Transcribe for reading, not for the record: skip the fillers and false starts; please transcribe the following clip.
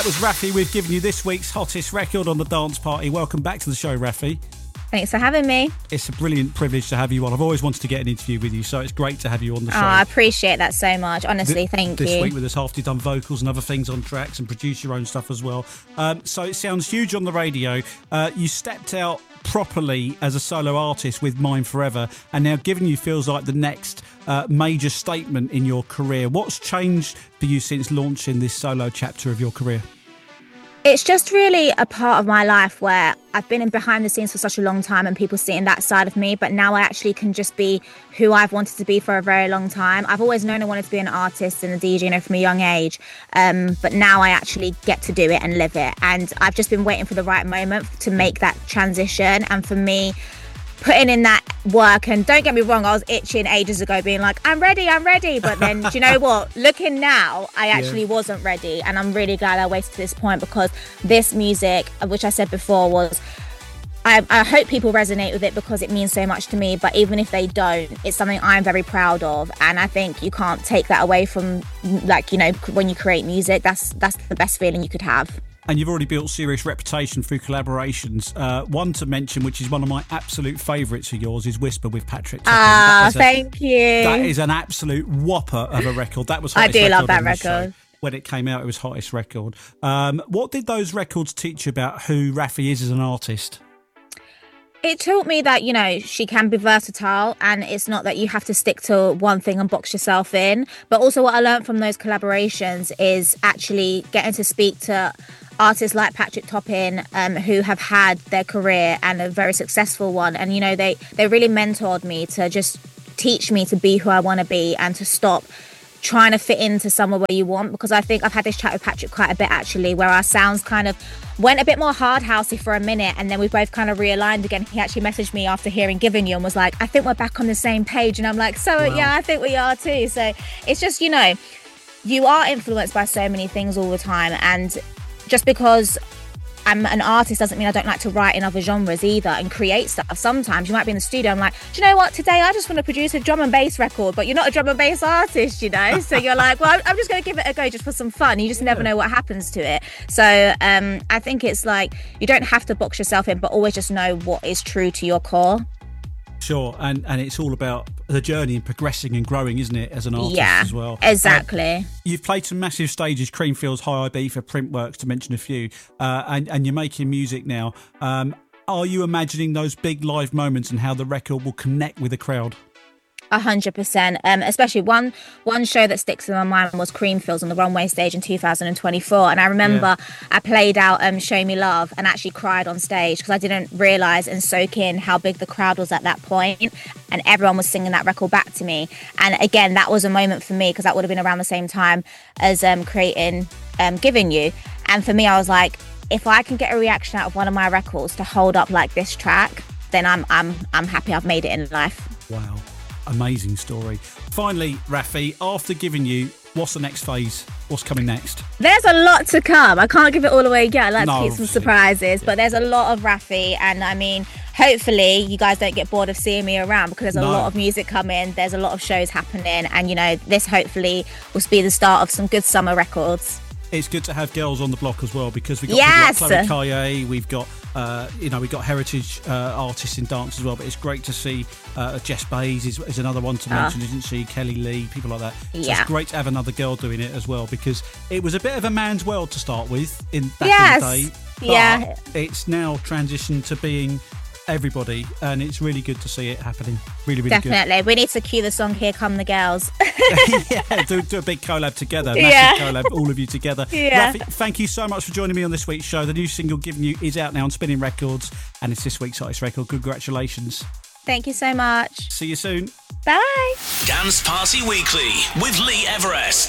That was Raffi. We've given you this week's hottest record on the Dance Party. Welcome back to the show, Raffi. Thanks for having me. It's a brilliant privilege to have you on. I've always wanted to get an interview with you, so it's great to have you on the show. Oh, I appreciate that so much. Honestly, thank you. This week with us after you've done vocals and other things on tracks and produce your own stuff as well. So it sounds huge on the radio. You stepped out properly as a solo artist with Mine Forever, and now Giving You feels like the next major statement in your career. What's changed for you since launching this solo chapter of your career? It's just really a part of my life where I've been in behind the scenes for such a long time and people seeing that side of me, but now I actually can just be who I've wanted to be for a very long time. I've always known I wanted to be an artist and a DJ, from a young age, but now I actually get to do it and live it. And I've just been waiting for the right moment to make that transition. And for me, putting in that work, and don't get me wrong, I was itching ages ago being like, I'm ready. But then, do you know what? Looking now, I actually wasn't ready. And I'm really glad I waited to this point, because this music, which I said before, was, I hope people resonate with it because it means so much to me. But even if they don't, it's something I'm very proud of. And I think you can't take that away from, when you create music. That's the best feeling you could have. And you've already built serious reputation through collaborations. One to mention, which is one of my absolute favourites of yours, is Whisper with Patrick Topping. Thank you. That is an absolute whopper of a record. That was I hottest do record love that on this show. record. When it came out, it was hottest record. What did those records teach you about who Raffi is as an artist? It taught me that, she can be versatile, and it's not that you have to stick to one thing and box yourself in. But also what I learned from those collaborations is actually getting to speak to artists like Patrick Topping, who have had their career and a very successful one. And, they really mentored me to just teach me to be who I want to be and to stop trying to fit into somewhere where you want. Because I think I've had this chat with Patrick quite a bit, actually, where our sounds kind of went a bit more hard housey for a minute, and then we both kind of realigned again. He actually messaged me after hearing Giving You and was like, I think we're back on the same page. And I'm like, wow. Yeah, I think we are too. So it's just, you are influenced by so many things all the time, and just because I'm an artist doesn't mean I don't like to write in other genres either and create stuff. Sometimes you might be in the studio, I'm like, do you know what, today I just want to produce a drum and bass record, but you're not a drum and bass artist, so you're like, well, I'm just going to give it a go just for some fun. You just never know what happens to it. So I think it's like, you don't have to box yourself in, but always just know what is true to your core. Sure, and it's all about the journey and progressing and growing, isn't it, as an artist as well? Exactly. You've played some massive stages, Creamfields, High IB for Printworks, to mention a few, and you're making music now. Are you imagining those big live moments and how the record will connect with the crowd? 100%. Especially one show that sticks in my mind was Creamfields on the Runway stage in 2024. And I remember I played out Show Me Love and actually cried on stage because I didn't realise and soak in how big the crowd was at that point. And everyone was singing that record back to me. And again, that was a moment for me because that would have been around the same time as creating Giving You. And for me, I was like, if I can get a reaction out of one of my records to hold up like this track, then I'm happy I've made it in life. Wow. Amazing story. Finally, Raffi, after Giving You, what's the next phase? What's coming next? There's a lot to come. I can't give it all away yet. I like to keep some surprises, but there's a lot of Raffi, and I mean, hopefully you guys don't get bored of seeing me around because there's a lot of music coming. There's a lot of shows happening, and this hopefully will be the start of some good summer records. It's good to have girls on the block as well, because we've got people like Chloe Kaye, we've got we've got heritage artists in dance as well, but it's great to see Jess Bays is another one to mention, isn't she? Kelly Lee, people like that. So it's great to have another girl doing it as well, because it was a bit of a man's world to start with back in the day. But it's now transitioned to being everybody, and it's really good to see it happening. Really, really Definitely. good. We need to cue the song Here Come the Girls. do a big collab together. Massive collab, all of you together. Raffi, thank you so much for joining me on this week's show. The new single Giving You is out now on Spinning Records, and it's this week's hottest record. Congratulations. Thank you so much. See you soon. Bye. Dance Party Weekly with Lee Everest.